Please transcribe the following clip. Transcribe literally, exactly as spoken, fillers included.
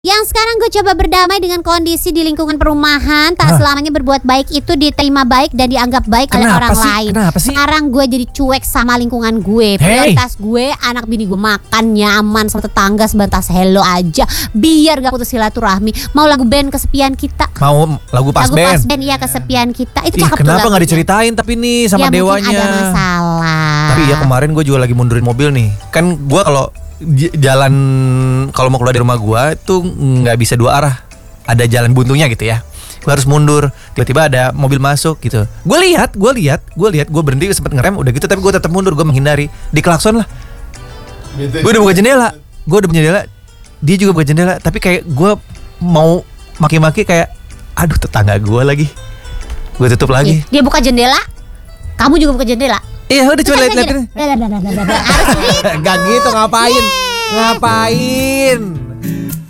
Yang sekarang gue coba berdamai dengan kondisi di lingkungan perumahan. Tak Hah? selamanya berbuat baik itu diterima baik dan dianggap baik oleh Kenapa orang sih? lain. Kenapa sih? Sekarang gue jadi cuek sama lingkungan gue. Prioritas gue anak bini gue makan nyaman sama tetangga sebatas hello aja. Biar gak putus silaturahmi. Mau lagu band kesepian kita. Mau lagu pas lagu band. pas band iya kesepian kita. Itu Ih, cakep tuh kenapa lagunya. gak diceritain tapi nih sama ya, dewanya? Mungkin ada masalah. Tapi ya kemarin gue juga lagi mundurin mobil nih. Kan gue kalau j- jalan kalau mau keluar dari rumah gue tuh nggak bisa dua arah. Ada jalan buntunya gitu ya. Gue harus mundur. Tiba-tiba ada mobil masuk gitu. Gue lihat, gue lihat, gue lihat, gue berhenti sempat ngerem udah gitu. Tapi gue tetap mundur, gue menghindari. Diklakson lah. Gue udah buka jendela, gue udah buka jendela. Dia juga buka jendela. Tapi kayak gue mau maki-maki kayak, aduh tetangga gue lagi. Gue tutup lagi. Dia buka jendela. Kamu juga buka jendela. Iya udah coba lihat-lihat. Harus gitu. Gak gitu ngapain? Ngapain?